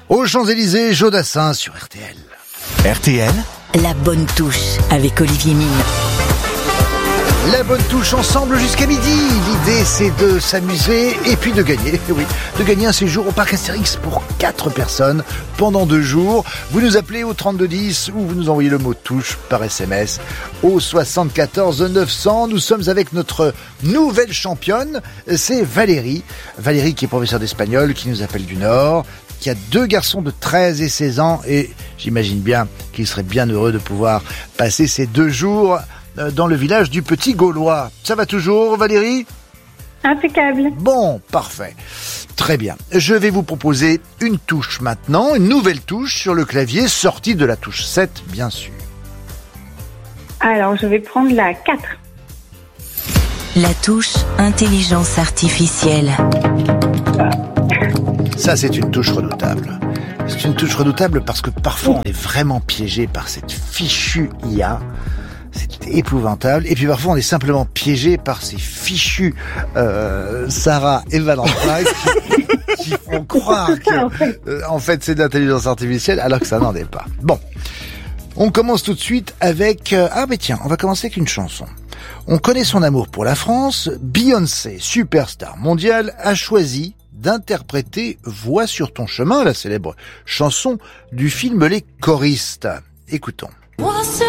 Aux Champs-Élysées, Jodassin sur RTL. RTL, la bonne touche avec Olivier Mine. La bonne touche ensemble jusqu'à midi. L'idée, c'est de s'amuser et puis de gagner. Oui, de gagner un séjour au parc Astérix pour 4 personnes pendant 2 jours. Vous nous appelez au 3210 ou vous nous envoyez le mot touche par SMS au 74 900. Nous sommes avec notre nouvelle championne, c'est Valérie. Valérie qui est professeure d'espagnol, qui nous appelle du Nord, qui a 2 garçons de 13 et 16 ans et j'imagine bien qu'il serait bien heureux de pouvoir passer ces 2 jours dans le village du Petit Gaulois. Ça va toujours, Valérie ? Impeccable. Bon, parfait. Très bien. Je vais vous proposer une touche maintenant, une nouvelle touche sur le clavier, sortie de la touche 7, bien sûr. Alors, je vais prendre la 4. La touche intelligence artificielle. Ça, c'est une touche redoutable. C'est une touche redoutable parce que parfois, on est vraiment piégé par cette fichue IA. C'est épouvantable. Et puis parfois, on est simplement piégé par ces fichus Sarah et Valentin qui font croire que en fait, c'est de l'intelligence artificielle alors que ça n'en est pas. Bon, on commence tout de suite avec... on va commencer avec une chanson. On connaît son amour pour la France. Beyoncé, superstar mondiale, a choisi d'interpréter Voix sur ton chemin, la célèbre chanson du film Les Choristes. Écoutons.